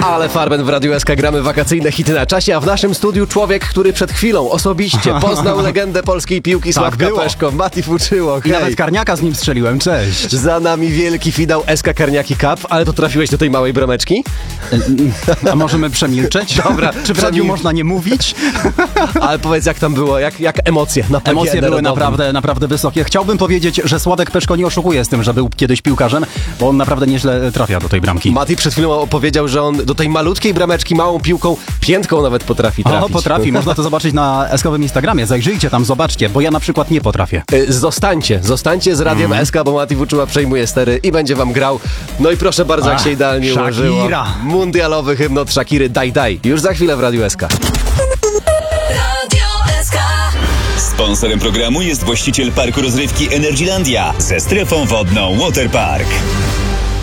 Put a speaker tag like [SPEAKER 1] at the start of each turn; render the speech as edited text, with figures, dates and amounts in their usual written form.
[SPEAKER 1] Ale Farben w Radiu SK, gramy wakacyjne hity na czasie, a w naszym studiu człowiek, który przed chwilą osobiście poznał legendę polskiej piłki, Sławka Peszko, Mati Fuczyło.
[SPEAKER 2] I nawet Karniaka z nim strzeliłem, cześć.
[SPEAKER 1] Za nami wielki finał SK Karniaki Cup, ale to trafiłeś do tej małej brameczki?
[SPEAKER 2] A możemy przemilczeć?
[SPEAKER 1] Dobra.
[SPEAKER 2] Czy w radiu można nie mówić?
[SPEAKER 1] Ale powiedz, jak tam było, jak emocje na parkiecie
[SPEAKER 2] Emocje były
[SPEAKER 1] narodowym.
[SPEAKER 2] naprawdę wysokie. Chciałbym powiedzieć, że Sławek Peszko nie oszukuje z tym, że był kiedyś piłkarzem, bo on naprawdę nieźle trafia do tej bramki.
[SPEAKER 1] Mati przed chwilą opowiedział, że on do tej malutkiej brameczki małą piłką, piętką nawet potrafi trafić.
[SPEAKER 2] O, potrafi. Można to zobaczyć na SK-owym Instagramie. Zajrzyjcie tam, zobaczcie, bo ja na przykład nie potrafię.
[SPEAKER 1] Zostańcie z Radiem SK, bo Mati Fuczyła przejmuje stery i będzie wam grał. No i proszę bardzo, jak się idealnie ułożyło. Mundialowy hymn od Shakiry, Daj Daj. Już za chwilę w Radiu SK.
[SPEAKER 3] Sponsorem programu jest właściciel parku rozrywki Energylandia ze strefą wodną Waterpark.